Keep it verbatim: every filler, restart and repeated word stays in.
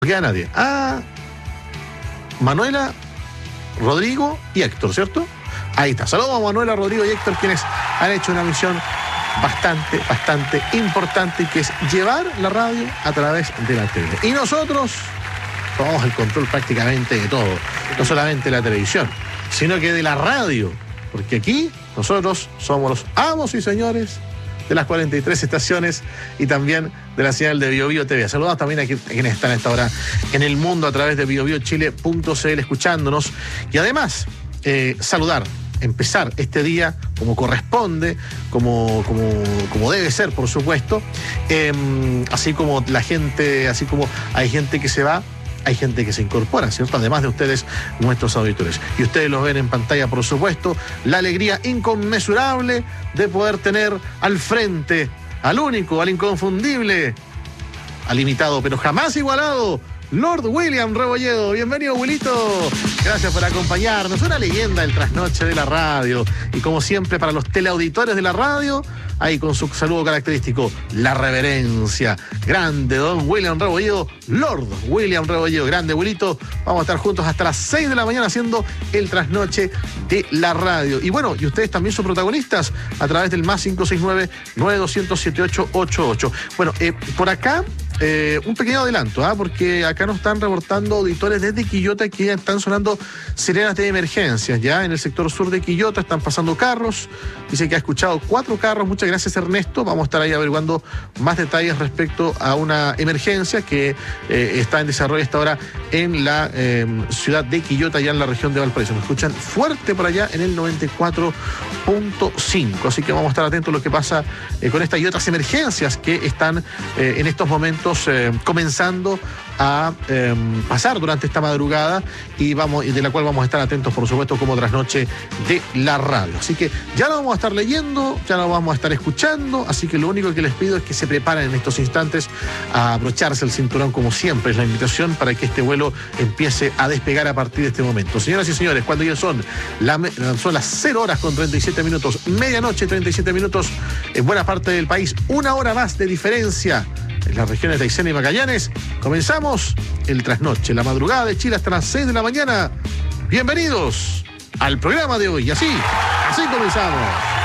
queda nadie. Ah, Manuela, Rodrigo y Héctor, ¿cierto? Ahí está. Saludos a Manuela, Rodrigo y Héctor, quienes han hecho una misión bastante, bastante importante, que es llevar la radio a través de la tele. Y nosotros tomamos el control prácticamente de todo, no solamente de la televisión, sino que de la radio, porque aquí nosotros somos los amos y señores de las cuarenta y tres estaciones y también de la señal de BioBio T V. Saludamos también a quienes están a esta hora en el mundo a través de bio bio chile punto c l escuchándonos. Y además, eh, saludar, empezar este día como corresponde, como, como, como debe ser, por supuesto. Eh, así como la gente, así como hay gente que se va, hay gente que se incorpora, ¿cierto? Además de ustedes, nuestros auditores. Y ustedes los ven en pantalla, por supuesto. La alegría inconmensurable de poder tener al frente al único, al inconfundible, al imitado, pero jamás igualado, Lord William Rebolledo. Bienvenido, Wilito. Gracias por acompañarnos. Una leyenda del trasnoche de la radio. Y como siempre, para los teleauditores de la radio, ahí con su saludo característico, la reverencia. Grande, don William Rebolledo, Lord William Rebolledo. Grande, Wilito. Vamos a estar juntos hasta las seis de la mañana haciendo el trasnoche de la radio. Y bueno, y ustedes también son protagonistas a través del más cinco seis nueve, nueve dos cero cero, siete ocho ocho ocho. Bueno, eh, por acá, Eh, un pequeño adelanto, ¿ah? Porque acá nos están reportando auditores desde Quillota que ya están sonando sirenas de emergencias. Ya en el sector sur de Quillota están pasando carros. Dice que ha escuchado cuatro carros. Muchas gracias, Ernesto. Vamos a estar ahí averiguando más detalles respecto a una emergencia que eh, está en desarrollo hasta ahora en la eh, ciudad de Quillota, ya en la región de Valparaíso. Nos escuchan fuerte por allá en el noventa y cuatro punto cinco. Así que vamos a estar atentos a lo que pasa eh, con esta y otras emergencias que están eh, en estos momentos Eh, comenzando a eh, pasar durante esta madrugada y vamos y de la cual vamos a estar atentos, por supuesto, como trasnoche de la radio. Así que ya lo vamos a estar leyendo, ya lo vamos a estar escuchando, así que lo único que les pido es que se preparen en estos instantes a abrocharse el cinturón, como siempre es la invitación para que este vuelo empiece a despegar a partir de este momento. Señoras y señores, cuando ya son, la, son las cero horas con treinta y siete minutos, medianoche treinta y siete minutos en buena parte del país, una hora más de diferencia en las regiones de Aysén y Magallanes, comenzamos el trasnoche, la madrugada de Chile hasta las seis de la mañana. Bienvenidos al programa de hoy. Y así, así comenzamos.